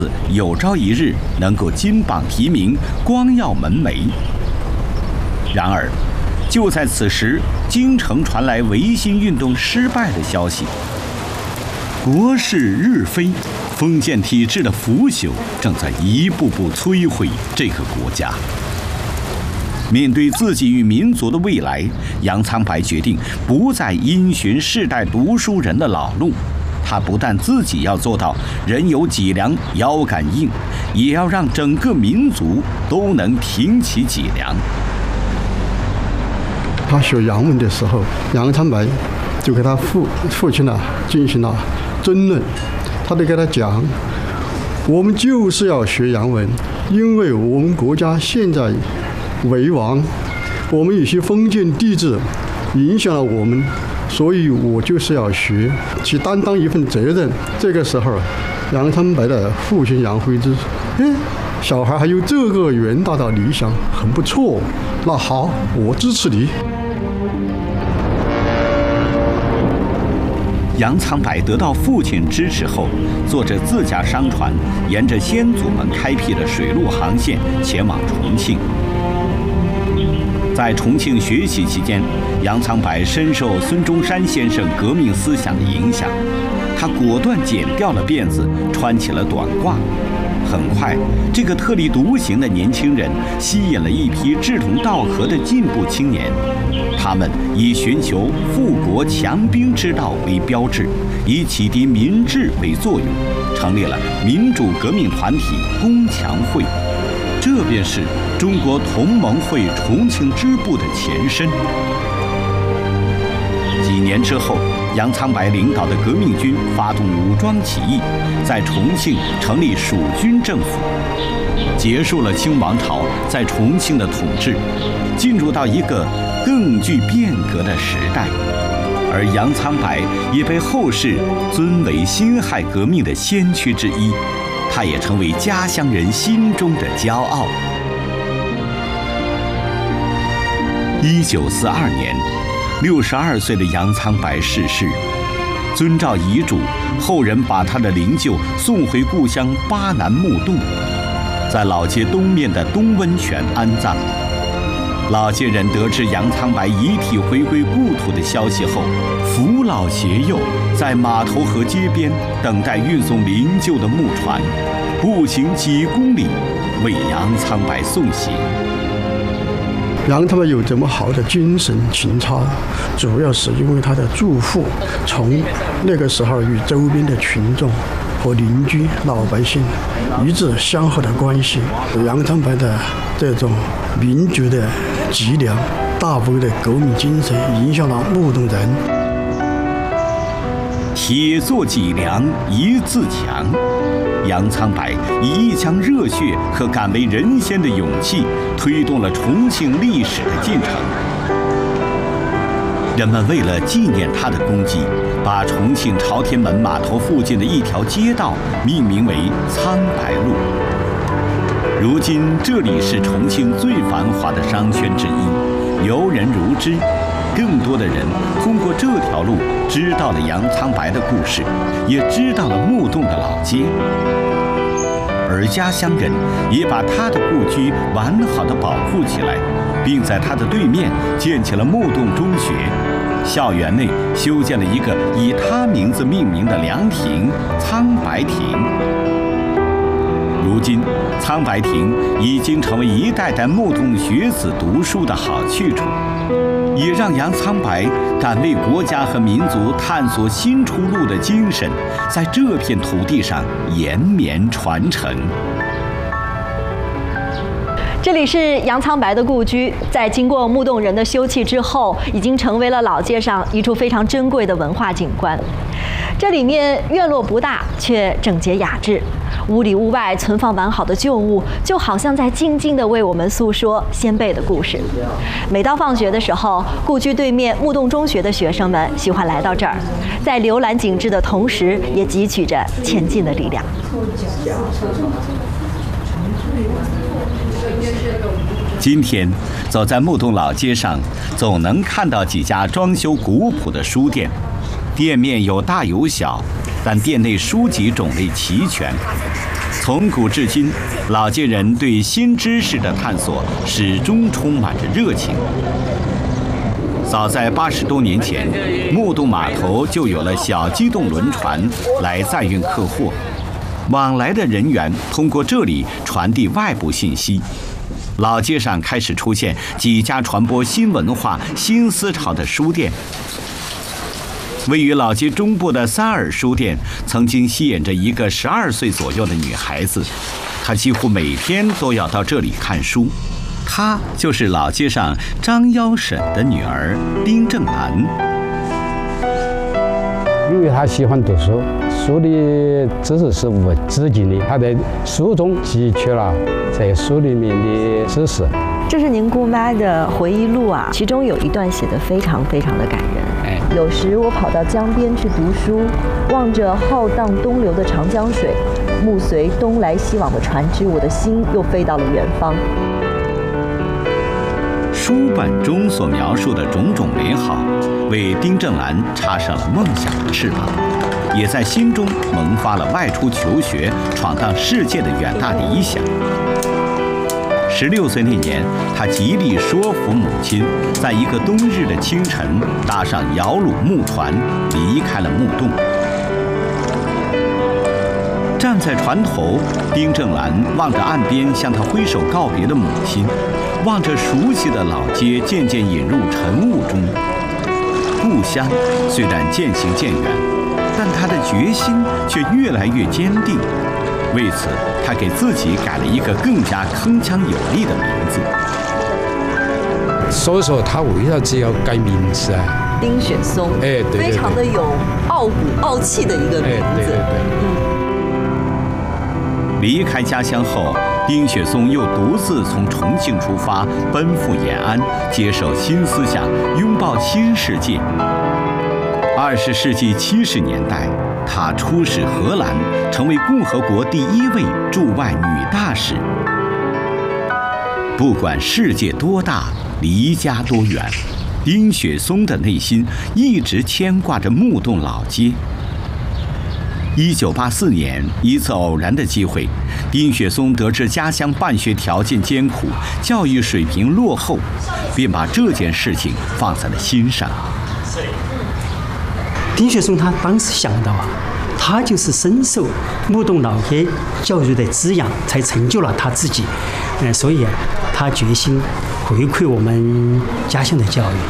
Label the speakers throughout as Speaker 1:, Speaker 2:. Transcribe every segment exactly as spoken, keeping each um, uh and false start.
Speaker 1: 有朝一日能够金榜题名，光耀门楣。然而，就在此时，京城传来维新运动失败的消息。国势日非，封建体制的腐朽正在一步步摧毁这个国家。面对自己与民族的未来，杨苍白决定不再因循世代读书人的老路。他不但自己要做到人有脊梁腰杆硬，也要让整个民族都能挺起脊梁。
Speaker 2: 他学洋文的时候，杨苍白就给他父父亲呢、啊、进行了争论。他就给他讲，我们就是要学洋文，因为我们国家现在为王，我们有些封建帝制影响了我们，所以我就是要学，去担当一份责任。这个时候，杨苍白的父亲杨惠之，哎，小孩还有这个远大的理想，很不错。那好，我支持你。
Speaker 1: 杨苍白得到父亲支持后，坐着自家商船，沿着先祖们开辟的水路航线前往重庆。在重庆学习期间，杨苍白深受孙中山先生革命思想的影响，他果断剪掉了辫子，穿起了短褂。很快，这个特立独行的年轻人吸引了一批志同道合的进步青年。他们以寻求富国强兵之道为标志，以启迪民智为作用，成立了民主革命团体工强会。这便是中国同盟会重庆支部的前身。几年之后，杨苍白领导的革命军发动武装起义，在重庆成立蜀军政府，结束了清王朝在重庆的统治，进入到一个更具变革的时代。而杨苍白也被后世尊为辛亥革命的先驱之一，他也成为家乡人心中的骄傲。一九四二年，六十二岁的杨苍白逝世。遵照遗嘱，后人把他的灵柩送回故乡巴南木洞，在老街东面的东温泉安葬。老街人得知杨苍白遗体回归故土的消息后，扶老携幼，在码头河街边等待运送灵柩的木船，步行几公里为杨苍白送行。
Speaker 2: 杨苍白有这么好的精神情操，主要是因为他的祖父从那个时候与周边的群众和邻居老百姓一直相好的关系。杨苍白的这种民族的脊梁、大部的革命精神影响了木洞人。
Speaker 1: 铁作脊梁，一自强。杨苍白以一腔热血和敢为人先的勇气，推动了重庆历史的进程。人们为了纪念他的功绩，把重庆朝天门码头附近的一条街道命名为苍白路。如今，这里是重庆最繁华的商圈之一，游人如织。更多的人通过这条路知道了杨苍白的故事，也知道了木洞的老街。而家乡人也把他的故居完好的保护起来，并在他的对面建起了木洞中学。校园内修建了一个以他名字命名的凉亭——苍白亭。如今，苍白亭已经成为一代代木洞学子读书的好去处，也让杨苍白敢为国家和民族探索新出路的精神，在这片土地上延绵传承。
Speaker 3: 这里是杨苍白的故居，在经过木洞人的修葺之后，已经成为了老街上一处非常珍贵的文化景观。这里面院落不大，却整洁雅致，屋里屋外存放完好的旧物，就好像在静静地为我们诉说先辈的故事。每到放学的时候，故居对面木洞中学的学生们喜欢来到这儿，在浏览景致的同时，也汲取着前进的力量。
Speaker 1: 今天走在木洞老街上，总能看到几家装修古朴的书店，店面有大有小，但店内书籍种类齐全。 从古至今，老街人对新知识的探索始终充满着热情。早在八十多年前，木洞码头就有了小机动轮船来载运客货，往来的人员通过这里传递外部信息。老街上开始出现几家传播新文化、新思潮的书店。位于老街中部的三耳书店，曾经吸引着一个十二岁左右的女孩子，她几乎每天都要到这里看书。她就是老街上张腰婶的女儿丁正兰。
Speaker 4: 因为她喜欢读书，书的知识是无止境的，她在书中汲取了在书里面的知识。
Speaker 3: 这是您姑妈的回忆录啊，其中有一段写得非常非常的感人。
Speaker 4: 哎，
Speaker 3: 有时我跑到江边去读书，望着浩荡东流的长江水，目随东来西往的船只，我的心又飞到了远方。
Speaker 1: 书本中所描述的种种美好，为丁正兰插上了梦想的翅膀，也在心中萌发了外出求学、闯荡世界的远大理想。十六岁那年，他极力说服母亲，在一个冬日的清晨，搭上摇橹木船，离开了木洞。站在船头，丁正兰望着岸边向他挥手告别的母亲，望着熟悉的老街渐渐引入晨雾中。故乡虽然渐行渐远，但他的决心却越来越坚定。为此，他给自己改了一个更加铿锵有力的名字。
Speaker 4: 所以说，他为啥子要改名字啊？
Speaker 3: 丁雪松，
Speaker 4: 哎，对对对，
Speaker 3: 非常的有傲骨傲气的一个名字。
Speaker 4: 哎，对对对。
Speaker 3: 嗯。
Speaker 1: 离开家乡后，丁雪松又独自从重庆出发，奔赴延安，接受新思想，拥抱新世界。二十世纪七十年代，她出使荷兰，成为共和国第一位驻外女大使。不管世界多大，离家多远，丁雪松的内心一直牵挂着木洞老街。一九八四年，一次偶然的机会，丁雪松得知家乡办学条件艰苦，教育水平落后，便把这件事情放在了心上。
Speaker 5: 丁雪松他当时想到啊，他就是深受木洞老街教育的滋养，才成就了他自己。呃，所以啊，他决心回馈我们家乡的教育。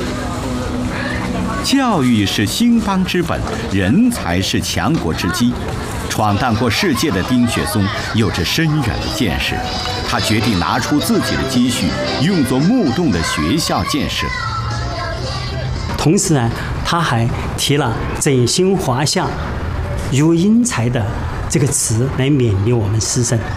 Speaker 1: 教育是兴邦之本，人才是强国之基。闯荡过世界的丁雪松有着深远的见识，他决定拿出自己的积蓄，用作木洞的学校建设。
Speaker 5: 同时呢，他还提了“振兴华夏，育英才”的这个词来勉励我们师生。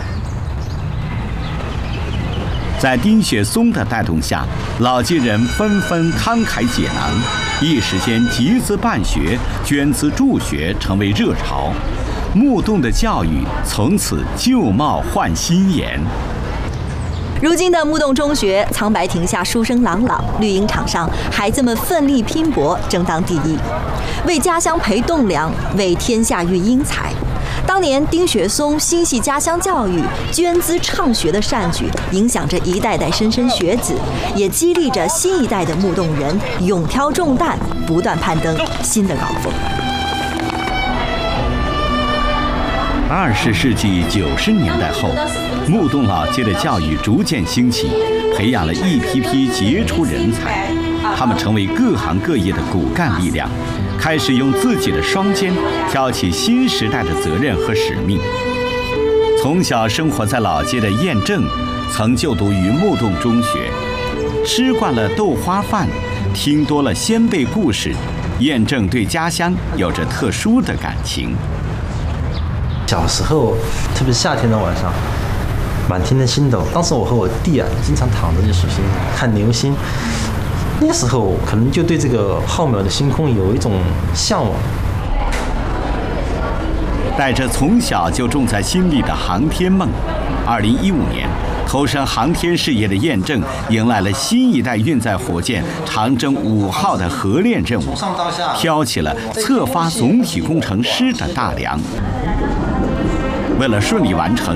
Speaker 1: 在丁雪松的带动下，老街人纷纷慷慨解囊，一时间集资办学、捐资助学成为热潮。木洞的教育从此旧貌换新颜。
Speaker 3: 如今的木洞中学，苍白亭下书声朗朗，绿茵场上孩子们奋力拼搏，争当第一，为家乡培栋梁，为天下育英才。当年丁雪松心系家乡教育，捐资倡学的善举，影响着一代代莘莘学子，也激励着新一代的木洞人勇挑重担，不断攀登新的高峰。
Speaker 1: 二十世纪九十年代后，木洞老街的教育逐渐兴起，培养了一批批杰出人才，他们成为各行各业的骨干力量，开始用自己的双肩挑起新时代的责任和使命。从小生活在老街的燕正，曾就读于木洞中学，吃惯了豆花饭，听多了先辈故事，燕正对家乡有着特殊的感情。
Speaker 6: 小时候，特别是夏天的晚上，满天的星斗。当时我和我弟啊，经常躺着就数星看流星。那时候可能就对这个浩渺的星空有一种向往。
Speaker 1: 带着从小就种在心里的航天梦，二零一五年，投身航天事业的燕正迎来了新一代运载火箭长征五号的合练任务，挑起了策发总体工程师的大梁。 为了顺利完成